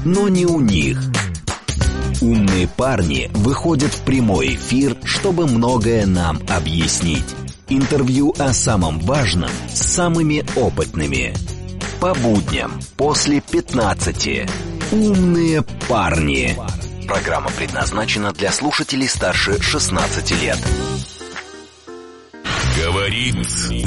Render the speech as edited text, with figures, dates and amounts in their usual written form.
но не у них. Умные парни выходят в прямой эфир, чтобы многое нам объяснить. Интервью о самом важном с самыми опытными. По будням после 15. Умные парни. Программа предназначена для слушателей старше 16 лет. Говорит